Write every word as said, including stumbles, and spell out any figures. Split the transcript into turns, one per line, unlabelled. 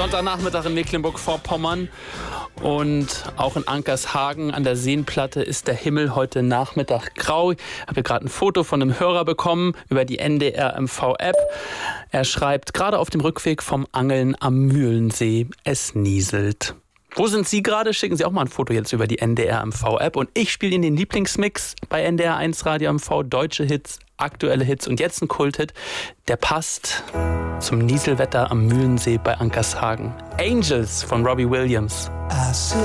Sonntagnachmittag in Mecklenburg-Vorpommern und auch in Ankershagen an der Seenplatte ist der Himmel heute Nachmittag grau. Ich habe gerade ein Foto von einem Hörer bekommen über die N D R M V-App. Er schreibt, gerade auf dem Rückweg vom Angeln am Mühlensee, es nieselt. Wo sind Sie gerade? Schicken Sie auch mal ein Foto jetzt über die N D R M V-App. Und ich spiele Ihnen den Lieblingsmix bei N D R eins Radio M V. Deutsche Hits, aktuelle Hits und jetzt ein Kulthit, der passt zum Nieselwetter am Mühlensee bei Ankershagen. Angels von Robbie Williams.